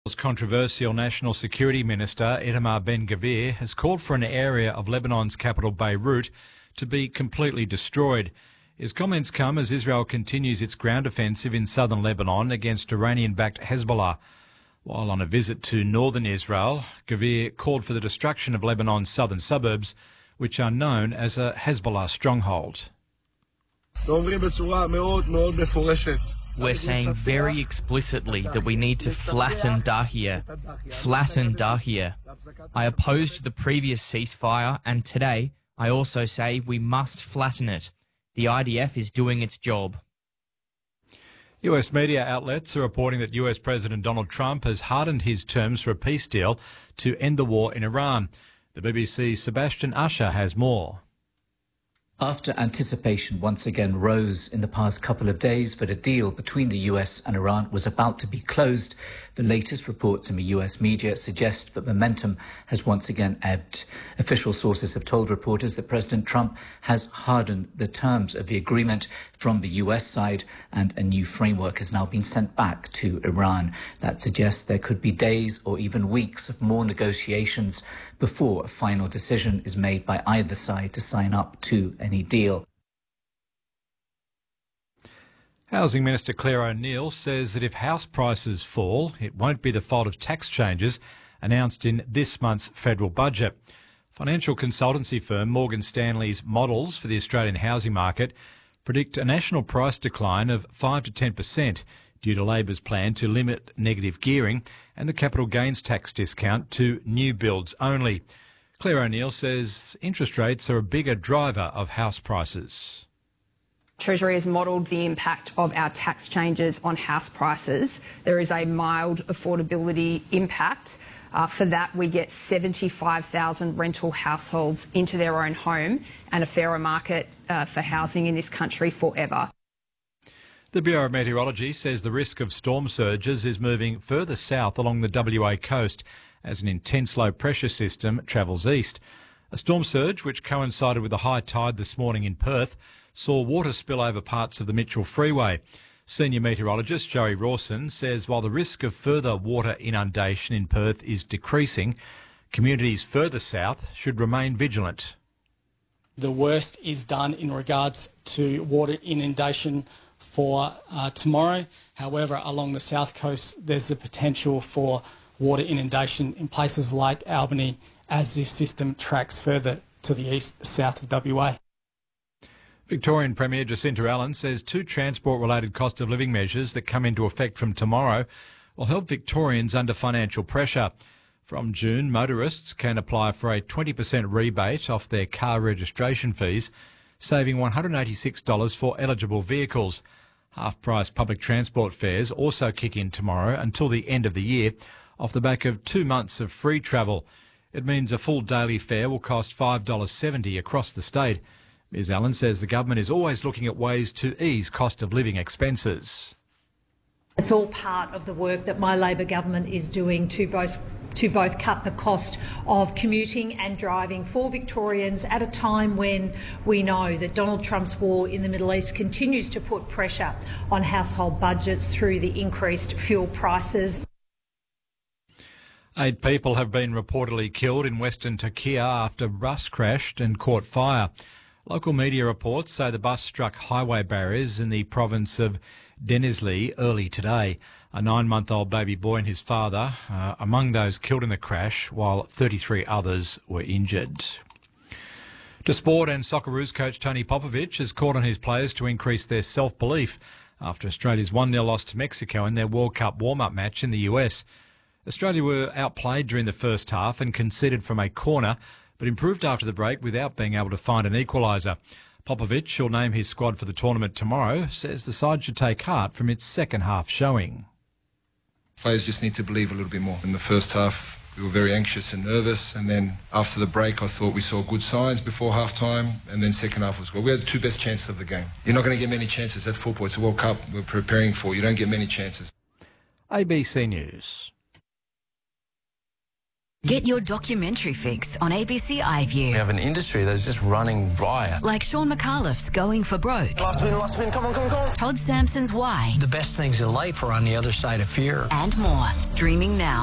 Controversial National Security Minister Itamar Ben-Gvir has called for an area of Lebanon's capital Beirut to be completely destroyed. His comments come as Israel continues its ground offensive in southern Lebanon against Iranian-backed Hezbollah. While on a visit to northern Israel, Gvir called for the destruction of Lebanon's southern suburbs, which are known as a Hezbollah stronghold. We're saying very explicitly that we need to flatten Dahia. Flatten Dahia. I opposed the previous ceasefire, and today I also say we must flatten it. The IDF is doing its job. US media outlets are reporting that US President Donald Trump has hardened his terms for a peace deal to end the war in Iran. The BBC's Sebastian Usher has more. After anticipation once again rose in the past couple of days that a deal between the US and Iran was about to be closed, the latest reports in the US media suggest that momentum has once again ebbed. Official sources have told reporters that President Trump has hardened the terms of the agreement from the US side, and a new framework has now been sent back to Iran. That suggests there could be days or even weeks of more negotiations before a final decision is made by either side to sign up to any deal. Housing Minister Claire O'Neil says that if house prices fall, it won't be the fault of tax changes announced in this month's federal budget. Financial consultancy firm Morgan Stanley's models for the Australian housing market predict a national price decline of 5 to 10% due to Labor's plan to limit negative gearing and the capital gains tax discount to new builds only. Claire O'Neil says interest rates are a bigger driver of house prices. Treasury has modelled the impact of our tax changes on house prices. There is a mild affordability impact. For that, we get 75,000 rental households into their own home and a fairer market for housing in this country forever. The Bureau of Meteorology says the risk of storm surges is moving further south along the WA coast as an intense low pressure system travels east. A storm surge, which coincided with a high tide this morning in Perth, saw water spill over parts of the Mitchell Freeway. Senior meteorologist Joey Rawson says while the risk of further water inundation in Perth is decreasing, communities further south should remain vigilant. The worst is done in regards to water inundation for tomorrow. However, along the south coast, there's the potential for water inundation in places like Albany as this system tracks further to the east, south of WA. Victorian Premier Jacinta Allen says two transport-related cost of living measures that come into effect from tomorrow will help Victorians under financial pressure. From June, motorists can apply for a 20% rebate off their car registration fees, saving $186 for eligible vehicles. Half-price public transport fares also kick in tomorrow until the end of the year, off the back of 2 months of free travel. It means a full daily fare will cost $5.70 across the state. Ms Allen says the government is always looking at ways to ease cost of living expenses. It's all part of the work that my Labor government is doing to both cut the cost of commuting and driving for Victorians at a time when we know that Donald Trump's war in the Middle East continues to put pressure on household budgets through the increased fuel prices. 8 people have been reportedly killed in western Turkey after a bus crashed and caught fire. Local media reports say the bus struck highway barriers in the province of Denizli early today. A 9-month-old baby boy and his father among those killed in the crash, while 33 others were injured. To sport, and Socceroos coach Tony Popovic has called on his players to increase their self-belief after Australia's 1-0 loss to Mexico in their World Cup warm-up match in the US. Australia were outplayed during the first half and conceded from a corner, but improved after the break without being able to find an equaliser. Popovic will name his squad for the tournament tomorrow, says the side should take heart from its second half showing. Players just need to believe a little bit more. In the first half, we were very anxious and nervous, and then after the break, I thought we saw good signs before half-time, and then second half was good. We had the two best chances of the game. You're not going to get many chances. That's football. It's a World Cup we're preparing for. You don't get many chances. ABC News. Get your documentary fix on ABC iView. We have an industry that's just running riot. Like Sean McAuliffe's Going for Broke. Last spin, come on. Todd Sampson's Why. The best things in life are on the other side of fear. And more. Streaming now.